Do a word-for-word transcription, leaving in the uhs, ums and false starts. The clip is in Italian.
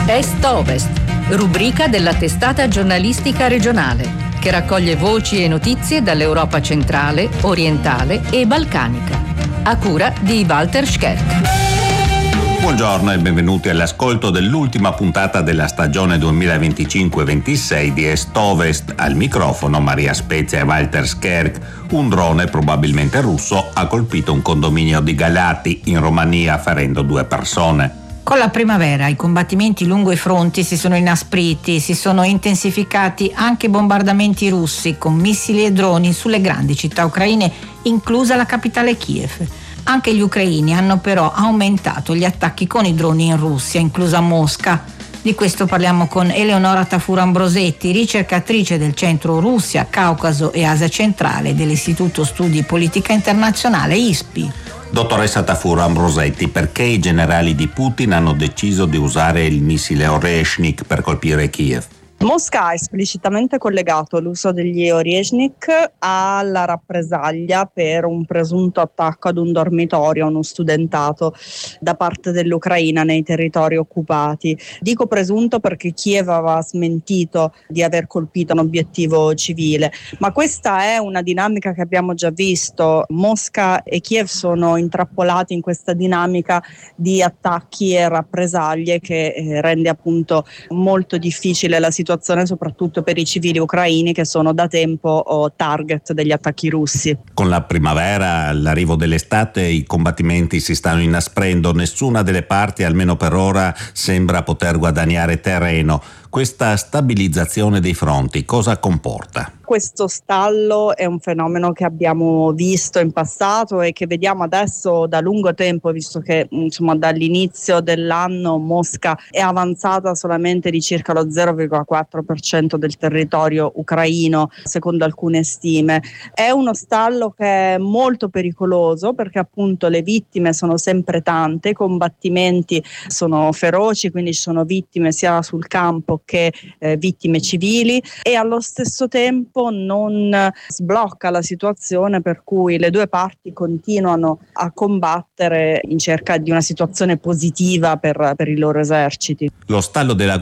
Est-Ovest, rubrica della testata giornalistica regionale, che raccoglie voci e notizie dall'Europa centrale, orientale e balcanica. A cura di Walter Scherk. Buongiorno e benvenuti all'ascolto dell'ultima puntata della stagione duemilaventicinque ventisei di Est-Ovest. Al microfono Maria Spezia e Walter Scherk. Un drone, probabilmente russo, ha colpito un condominio di Galati, in Romania, ferendo due persone. Con la primavera i combattimenti lungo i fronti si sono inaspriti, si sono intensificati anche i bombardamenti russi con missili e droni sulle grandi città ucraine, inclusa la capitale Kiev. Anche gli ucraini hanno però aumentato gli attacchi con i droni in Russia, inclusa Mosca. Di questo parliamo con Eleonora Tafur Ambrosetti, ricercatrice del Centro Russia, Caucaso e Asia Centrale dell'Istituto Studi Politica Internazionale I S P I. Dottoressa Tafur Ambrosetti, perché i generali di Putin hanno deciso di usare il missile Oreshnik per colpire Kiev? Mosca ha esplicitamente collegato l'uso degli Oreshnik alla rappresaglia per un presunto attacco ad un dormitorio, a uno studentato da parte dell'Ucraina nei territori occupati. Dico presunto perché Kiev aveva smentito di aver colpito un obiettivo civile, ma questa è una dinamica che abbiamo già visto. Mosca e Kiev sono intrappolati in questa dinamica di attacchi e rappresaglie che eh, rende appunto molto difficile la situazione, soprattutto per i civili ucraini che sono da tempo oh, target degli attacchi russi. Con la primavera, l'arrivo dell'estate, i combattimenti si stanno inasprendo. Nessuna delle parti, almeno per ora, sembra poter guadagnare terreno. Questa stabilizzazione dei fronti cosa comporta? Questo stallo è un fenomeno che abbiamo visto in passato e che vediamo adesso da lungo tempo, visto che insomma dall'inizio dell'anno Mosca è avanzata solamente di circa lo zero virgola quattro per cento del territorio ucraino, secondo alcune stime. È uno stallo che è molto pericoloso perché appunto le vittime sono sempre tante, i combattimenti sono feroci, quindi ci sono vittime sia sul campo che eh, vittime civili, e allo stesso tempo non sblocca la situazione per cui le due parti continuano a combattere in cerca di una situazione positiva per, per i loro eserciti. Lo stallo della